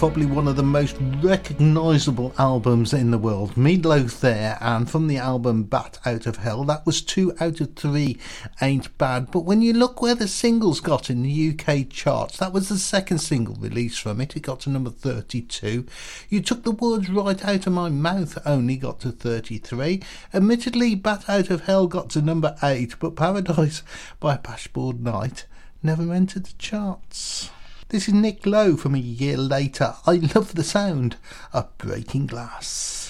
probably one of the most recognisable albums in the world. Meatloaf there, and from the album Bat Out of Hell, that was 2 out of 3 ain't bad. But when you look where the singles got in the UK charts, that was the second single released from it. It got to number 32. You Took the Words Right Out of My Mouth only got to 33. Admittedly, Bat Out of Hell got to number 8, but Paradise by Bashboard Knight never entered the charts. This is Nick Lowe from A Year Later. I love the sound of Breaking Glass.